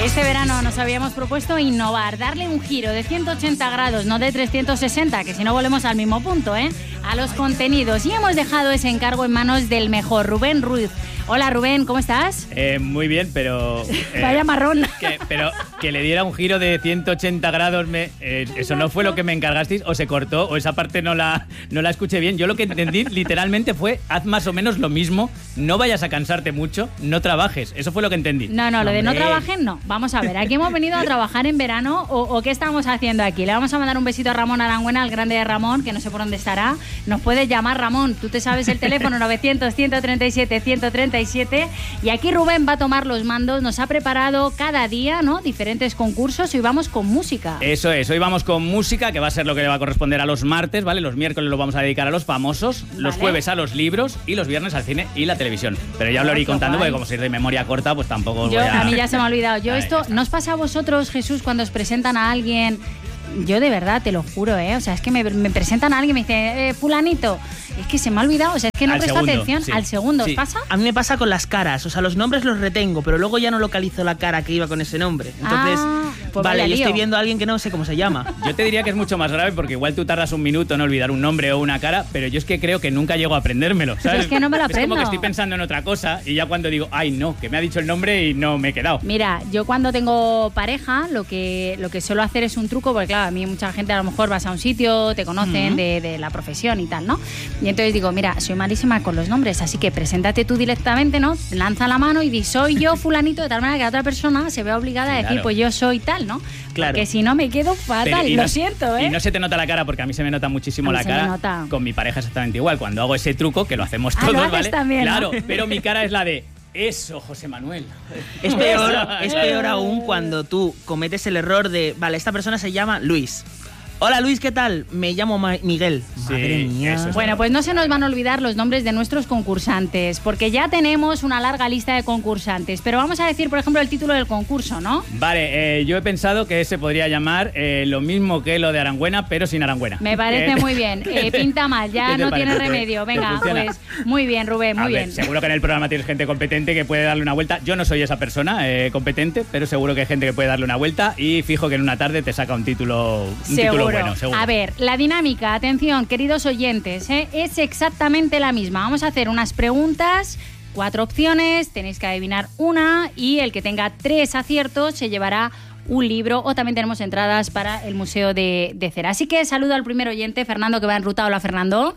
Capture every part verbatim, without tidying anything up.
Este verano nos habíamos propuesto innovar, darle un giro de ciento ochenta grados, no de trescientos sesenta, que si no volvemos al mismo punto, ¿eh? A los contenidos. Y hemos dejado ese encargo en manos del mejor, Rubén Ruiz. Hola Rubén, ¿cómo estás? Eh, muy bien, pero... Eh, Vaya marrón. Que, pero que le diera un giro de ciento ochenta grados, me, eh, ¿eso no fue lo que me encargasteis? ¿O se cortó? ¿O esa parte no la, no la escuché bien? Yo lo que entendí literalmente fue, haz más o menos lo mismo, no vayas a cansarte mucho, no trabajes. Eso fue lo que entendí. No, no, lo de no trabajen no. Vamos a ver, ¿aquí hemos venido a trabajar en verano o, o qué estamos haciendo aquí? Le vamos a mandar un besito a Ramón Arangüena, al grande de Ramón, que no sé por dónde estará. Nos puedes llamar, Ramón, tú te sabes el teléfono novecientos, ciento treinta y siete, ciento treinta y siete. Y aquí Rubén va a tomar los mandos, nos ha preparado cada día, ¿no?, diferentes concursos y hoy vamos con música. Eso es, hoy vamos con música, que va a ser lo que le va a corresponder a los martes, ¿vale? Los miércoles lo vamos a dedicar a los famosos, vale. Los jueves a los libros y los viernes al cine y la televisión. Pero ya lo iré contando porque como sois de memoria corta, pues tampoco os Yo, voy a... a mí ya se me ha olvidado. Yo Ay, esto, ¿no os pasa a vosotros, Jesús, cuando os presentan a alguien? Yo de verdad, te lo juro, ¿eh? O sea, es que me, me presentan a alguien y me dicen, eh, fulanito, es que se me ha olvidado, o sea, es que no presto atención sí. al segundo, sí. ¿os pasa? A mí me pasa con las caras, o sea, los nombres los retengo, pero luego ya no localizo la cara que iba con ese nombre. Entonces, ah, pues vale, yo lío. estoy viendo a alguien que no sé cómo se llama. Yo te diría que es mucho más grave porque igual tú tardas un minuto en olvidar un nombre o una cara, pero yo es que creo que nunca llego a aprendérmelo, ¿sabes? Es que no me lo aprendo. Es como que estoy pensando en otra cosa y ya cuando digo, ay no, que me ha dicho el nombre y no me he quedado. Mira, yo cuando tengo pareja, lo que, lo que suelo hacer es un truco, porque claro, a mí mucha gente a lo mejor vas a un sitio, te conocen uh-huh. de, de la profesión y tal, ¿no? Y entonces digo, mira, soy malísima con los nombres, así que preséntate tú directamente, ¿no? Lanza la mano y di, soy yo fulanito, de tal manera que la otra persona se vea obligada a decir, claro. Pues yo soy tal, ¿no? Claro. Porque si no me quedo fatal, Pero, lo no, siento, ¿eh? Y no se te nota la cara, porque a mí se me nota muchísimo a mí la se cara. me nota. Con mi pareja exactamente igual. Cuando hago ese truco, que lo hacemos ah, todos, ¿lo haces ¿vale? También, claro, ¿no? pero mi cara es la de... Eso, José Manuel. Es peor, es peor aún cuando tú cometes el error de, vale, esta persona se llama Luis. Hola Luis, ¿qué tal? Me llamo Ma- Miguel. Sí, Madre mía. eso es bueno, pues no se nos van a olvidar los nombres de nuestros concursantes, porque ya tenemos una larga lista de concursantes. Pero vamos a decir, por ejemplo, el título del concurso, ¿no? Vale, eh, yo he pensado que se podría llamar eh, lo mismo que lo de Arangüena, pero sin Arangüena. Me parece eh, muy bien. Eh, pinta mal, ya no tiene remedio. Venga, pues muy bien, Rubén, muy a bien. Ver, seguro que en el programa tienes gente competente que puede darle una vuelta. Yo no soy esa persona eh, competente, pero seguro que hay gente que puede darle una vuelta y fijo que en una tarde te saca un título, un seguro. título bueno, seguro. A ver, la dinámica, atención, queridos oyentes, ¿eh? es exactamente la misma. Vamos a hacer unas preguntas, cuatro opciones, tenéis que adivinar una y el que tenga tres aciertos se llevará un libro o también tenemos entradas para el Museo de, de Cera. Así que saludo al primer oyente, Fernando, que va en ruta. Hola, Fernando.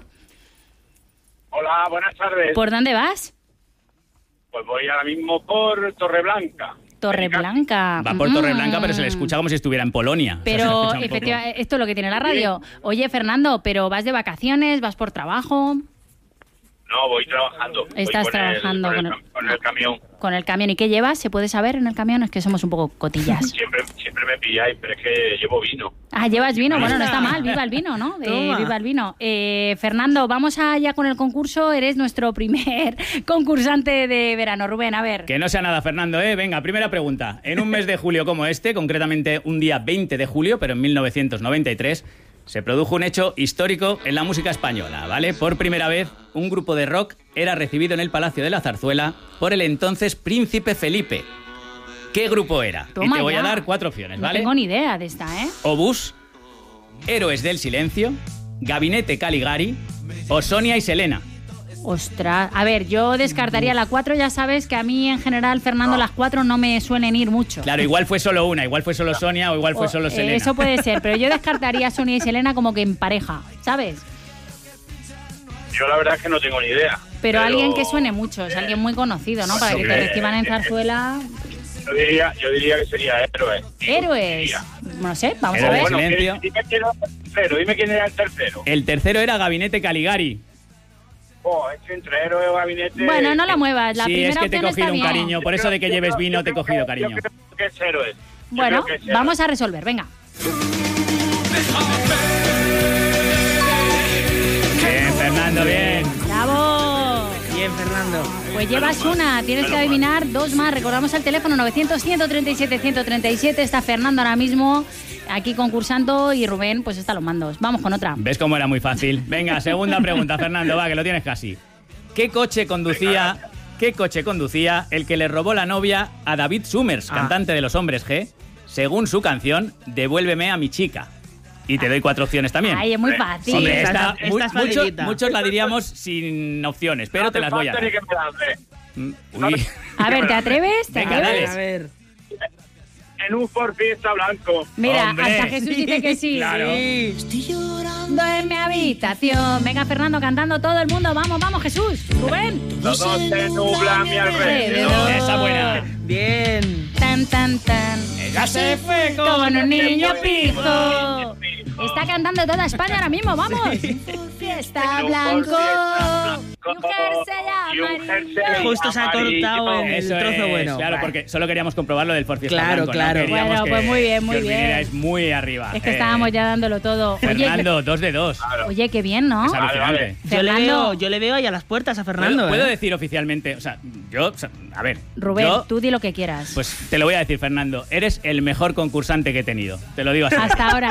Hola, buenas tardes. ¿Por dónde vas? Pues voy ahora mismo por Torreblanca. Torreblanca. Va por Torreblanca, pero se le escucha como si estuviera en Polonia. Pero o sea, efectivamente, esto es lo que tiene la radio. Oye, Fernando, ¿pero vas de vacaciones? ¿Vas por trabajo? No, voy trabajando. Estás voy con trabajando el, con, con, el, con el camión. Con el camión. ¿Y qué llevas? ¿Se puede saber en el camión? Es que somos un poco cotillas. Siempre, siempre me pilláis, pero es que llevo vino. Ah, llevas vino. Bueno, no está mal. Viva el vino, ¿no? Eh, viva el vino. Eh, Fernando, vamos allá con el concurso. Eres nuestro primer concursante de verano. Rubén, a ver. Que no sea nada, Fernando, ¿eh? Venga, primera pregunta. En un mes de julio como este, concretamente un día veinte de julio, pero en mil novecientos noventa y tres... se produjo un hecho histórico en la música española, ¿vale? Por primera vez, un grupo de rock era recibido en el Palacio de la Zarzuela por el entonces Príncipe Felipe. ¿Qué grupo era? Toma y te voy ya. a dar cuatro opciones, ¿vale? No tengo ni idea de esta, ¿eh? Obús, Héroes del Silencio, Gabinete Caligari o Sonia y Selena. Ostras, a ver, yo descartaría la cuatro, ya sabes que a mí en general, Fernando, las cuatro no me suelen ir mucho. Claro, igual fue solo una, igual fue solo Sonia o igual fue O, solo eh, Selena. Eso puede ser, pero yo descartaría a Sonia y Selena como que en pareja, ¿sabes? Yo la verdad es que no tengo ni idea. Pero, Pero alguien que suene mucho, es alguien muy conocido, ¿no? Para que te reciban en zarzuela. Yo diría, yo diría que sería Héroes. Héroes. Diría. No sé, vamos Héroes. a ver. Bueno, Silencio. dime quién era el tercero, dime quién era el tercero. El tercero era Gabinete Caligari. Oh, es que entre Héroes o Gabinete... Bueno, no la muevas, la sí, primera es que te he opción está cogido un bien. cariño, por eso de que Yo lleves creo- vino yo te he creo cogido que- cariño. Yo creo que es Héroes. Yo Bueno, creo que es Héroes. vamos a resolver, venga. Bien, Fernando, bien. ¡Bravo! Bien, Fernando. Pues llevas una, tienes que adivinar dos más. Recordamos el teléfono novecientos, ciento treinta y siete, ciento treinta y siete. Está Fernando ahora mismo aquí concursando y Rubén pues está a los mandos. Vamos con otra. ¿Ves cómo era muy fácil? Venga, segunda pregunta, Fernando, va, que lo tienes casi. ¿Qué coche conducía ¿qué coche conducía el que le robó la novia a David Summers, Ah. cantante de Los Hombres G, según su canción Devuélveme a mi chica? Y te doy cuatro opciones también. Ay, es muy fácil. Hombre, esta- esta, esta mu- es muchos, facilita. muchos la diríamos sin opciones, pero No te hace las voy a falta dar. ni que me las dé. Mm, uy. A ver, ¿te atreves? ¿Te Venga, atreves? dale. A ver. En un Ford Fiesta blanco. Mira, Hombre. hasta Jesús dice que sí. Claro. Sí. Llorando en mi habitación. Venga, Fernando, cantando todo el mundo. Vamos, vamos, Jesús. Rubén. Todo se nubla a mi alrededor. Esa buena. Bien. Tan, tan, tan. Ella se fue Con un niño pijo. pijo. Está cantando toda España ahora mismo, vamos. Fiesta En un blanco. Ford Y un jersey Y un amarillo. jersey Justo se ha amarillo. cortado en el Eso trozo es, bueno. claro, Vale. porque solo queríamos comprobar lo del Ford Fiesta Claro, blanco, claro. No queríamos Bueno, que, pues muy bien, muy que os bien. vinierais muy arriba. Es que Eh, estábamos ya dándolo todo. Oye, Fernando, dos de dos. oye, qué bien, ¿no? Es Vale, alucinante. vale. Yo le, Fernando. veo, yo le veo ahí a las puertas a Fernando. ¿Puedo, puedo ¿eh? decir oficialmente? O sea, yo, o sea, a ver. Rubén, yo, tú di lo que quieras. Pues te lo voy a decir, Fernando. Eres el mejor concursante que he tenido. Te lo digo así. Hasta ahora.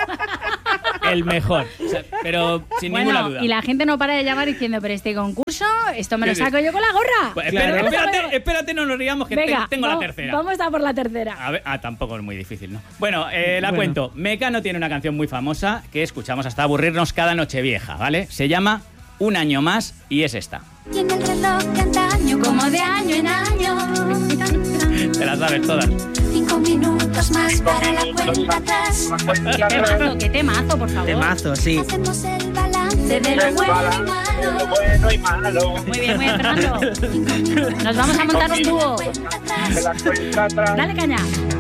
El mejor. O sea, pero sin ninguna Bueno, duda. y la gente no para de llamar diciendo, pero este concurso, esto me lo Sí, sí. saco yo con la gorra. Pues, Claro. espera- espérate, espérate, no nos riamos que Venga, te- tengo vamos, la tercera. Vamos a por la tercera. A ver, ah, tampoco es muy difícil, ¿no? Bueno, eh, la Bueno. cuento. Mecano tiene una canción muy famosa que escuchamos hasta aburrirnos cada Nochevieja, ¿vale? Se llama Un año más y es esta. Y en el reloj de antaño, como de año en año. Te las sabes todas. Cinco minutos más para la cuenta atrás. Qué temazo, qué temazo, por favor. Temazo, sí. Hacemos el balance de lo El bueno y balance de lo malo. bueno y malo. Muy bien, muy bien, Fernando. Nos vamos a montar un dúo. Cuenta De la atrás. cuenta atrás. Dale caña.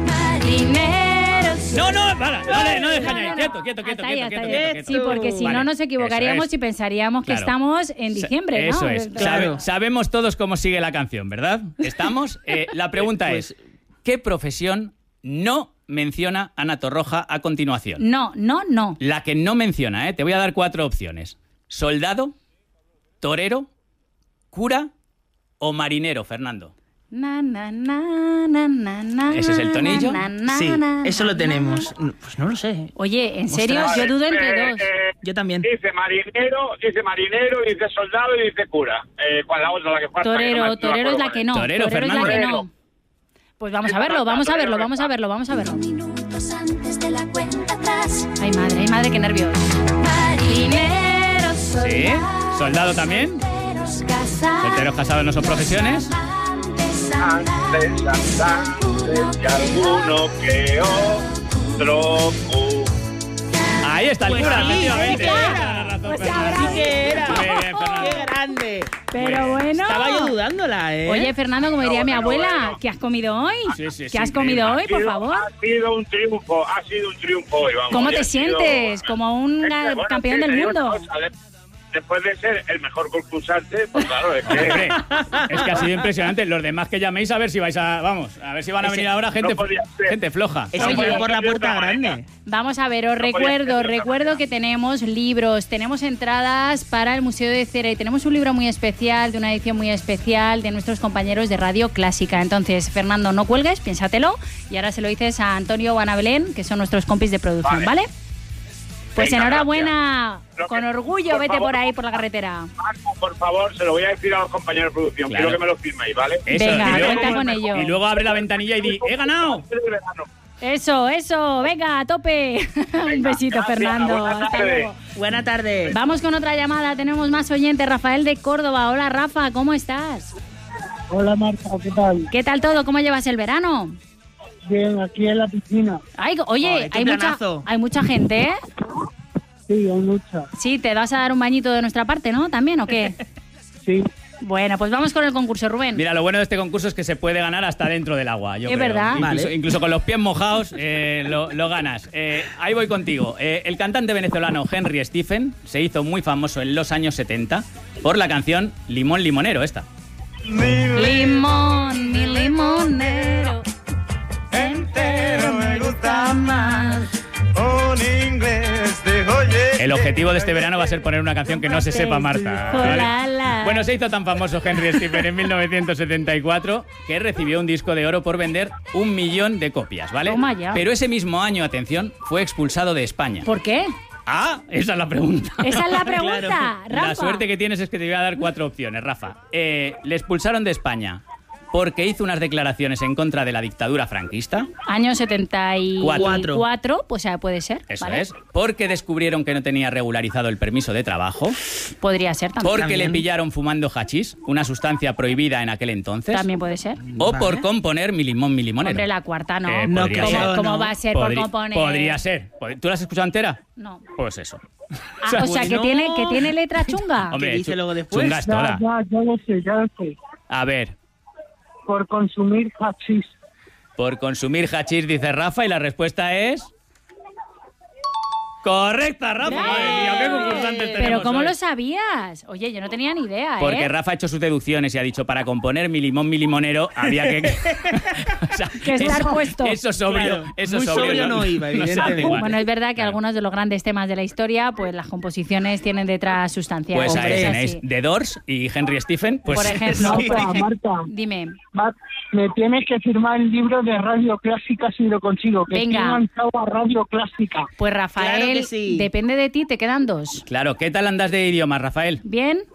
Marineros. No, no, para, dale, no dejes No, no, ahí. no. Quieto, quieto, quieto, Hasta ahí, quieto, hasta quieto, ahí. quieto, Sí, quieto. porque si Vale, no nos equivocaríamos eso es. y pensaríamos que Claro. estamos en diciembre, ¿no? Eso es. Claro. Sabe- sabemos todos cómo sigue la canción, ¿verdad? ¿Estamos? Eh, la pregunta Pues- es, ¿qué profesión no menciona Ana Torroja a continuación? No, no, no. La que no menciona, ¿eh? Te voy a dar cuatro opciones. ¿Soldado, torero, cura o marinero, Fernando? Na, na, na, na, na, na, ¿Ese es el tonillo? na, na, Sí, na, eso lo na, tenemos. Pues no lo sé. Oye, ¿en serio? Ostras. Yo dudo entre Eh, dos. eh, Yo también. Dice marinero, dice marinero, dice soldado y dice cura. Eh, ¿Cuál es la otra? La que falta, que no Torero, me- no me torero es acuerdo la cuál que no. Torero, Torero es la que Fernando. no. Pues vamos a verlo, vamos a verlo, vamos a verlo, vamos a verlo. Cinco minutos antes de la cuenta atrás. Ay, madre, ay, madre, qué nervios. Marineros. ¿Sí? ¿Soldado también? Solteros casados. ¿Solteros casados no son profesiones? Antes Antes andantes y alguno que otro. uh. Ahí está el Pues cura, sí, efectivamente. sí que era. Tienes razón, Pues Fernando. habrá Sí que era. Muy bien, Fernando. ¡Qué grande! Pero bueno. Estaba yo dudándola, ¿eh? Oye, Fernando, como diría mi bueno, abuela, bueno. ¿qué has comido hoy? Sí, sí, ¿Qué sí, has comido increíble. hoy, por sido- favor? Ha sido un triunfo, ha sido un triunfo hoy, vamos. ¿Cómo Y te ha sido- sientes? Como un Es que, ga- bueno, campeón sí, del te digo mundo. una cosa, de- Después de ser el mejor concursante, pues claro, es que... Hombre, es que ha sido impresionante. Los demás que llaméis a ver si vais a... Vamos, a ver si van a Ese- venir ahora gente, no podía ser. gente floja. Ese Oye. llegó por la puerta Otra manera. grande. Vamos a ver, os No podía recuerdo, ser de otra recuerdo manera. que tenemos libros, tenemos entradas para el Museo de Cera y tenemos un libro muy especial, de una edición muy especial de nuestros compañeros de Radio Clásica. Entonces, Fernando, no cuelgues, piénsatelo y ahora se lo dices a Antonio o Ana Belén, que son nuestros compis de producción, ¿vale? Vale. Pues Venga, enhorabuena, gracias. con Lo que- orgullo, por vete favor. por ahí por la carretera. Marco, por favor, se lo voy a decir a los compañeros de producción. Claro. Quiero que me lo firméis, ¿vale? Eso, Venga, y luego- cuenta con ello. Y luego abre la ventanilla y di, ¡he ganado! Eso, eso, venga, a tope. Un besito, gracias, Fernando. buenas Hasta tardes. luego. Buena tarde. Vamos con otra llamada, tenemos más oyentes. Rafael de Córdoba. Hola, Rafa, ¿cómo estás? Hola Marta, ¿qué tal? ¿Qué tal todo? ¿Cómo llevas el verano? Bien, aquí en la piscina. Ay, oye, Joder, qué hay, mucha, planazo. hay mucha gente, ¿eh? Sí, hay mucha. Sí, te vas a dar un bañito de nuestra parte, ¿no? ¿También o qué? Sí, Bueno, pues vamos con el concurso, Rubén. Mira, lo bueno de este concurso es que se puede ganar hasta dentro del agua. Yo Es creo. verdad. Incluso, Vale. incluso con los pies mojados eh, lo, lo ganas. Eh, ahí voy contigo. Eh, el cantante venezolano Henry Stephen se hizo muy famoso en los años setenta por la canción Limón Limonero, esta. Limón, mi limonero. Entero me gusta más. El objetivo de este verano va a ser poner una canción que no se sepa Marta. ¿vale? Olala. Bueno, se hizo tan famoso Henry Stephen en mil novecientos setenta y cuatro que recibió un disco de oro por vender un millón de copias, ¿vale? Toma ya. Pero ese mismo año, atención, fue expulsado de España. ¿Por qué? Ah, esa es la pregunta. Esa es la pregunta, Claro. Rafa. La suerte que tienes es que te voy a dar cuatro opciones, Rafa. Eh, le expulsaron de España porque hizo unas declaraciones en contra de la dictadura franquista. Año setenta y Cuatro. cuatro, pues ya puede ser. Eso ¿vale? es. Porque descubrieron que no tenía regularizado el permiso de trabajo. Podría ser también. Porque También. le pillaron fumando hachís, una sustancia prohibida en aquel entonces. También puede ser. O Vale. por componer milimón milimonero. Hombre, la cuarta no. Eh, No podría creo, ser. ¿Cómo, cómo no. va a ser Podri- por componer? Podría ser. Pod- ¿Tú la has escuchado entera? No. Pues eso. Ah, o sea, que bueno. tiene, que tiene letra chunga. Hombre, ¿Qué dice chu- luego después? chunga es Ya, toda. ya, ya lo sé, ya lo sé. A ver, Por consumir hachís. por consumir hachís, dice Rafa, y la respuesta es... ¡Correcta, Rafa! ¡Bravo! Madre mía, qué concursantes tenemos Pero ¿cómo hoy. lo sabías? Oye, yo no tenía ni idea, Porque ¿eh? Rafa ha hecho sus deducciones y ha dicho, para componer mi limón, mi limonero, había que... O sea, Que estar eso- puesto. Eso sobrio, Claro, eso muy sobrio no iba, se hace evidentemente. igual. Bueno, es verdad que Claro. algunos de los grandes temas de la historia, pues las composiciones tienen detrás sustancia. Pues ahí Es tenéis así. The Doors y Henry Stephen. Pues Por ejemplo. sí. Marta, Marta, Dime. va- me tienes que firmar el libro de Radio Clásica si lo consigo. Que Venga. estoy enganchado a Radio Clásica. Pues Rafael, Claro que sí. depende de ti, te quedan dos. Claro, ¿qué tal andas de idiomas, Rafael? ¿Bien?